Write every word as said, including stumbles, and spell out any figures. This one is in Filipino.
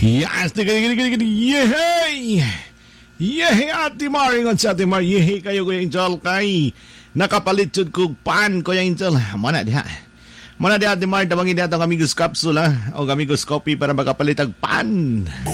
Yes, gini gini gini gini. Yehey! Yehey ati maringon sa ati mar. Yehey kayo Kuya Angel kay nakapalit jud kog pan Kuya Angel. Mana diha. Mana diha ati mar tabangin diha tong amigos capsule ha. O amigos coffee para makapalit og pan.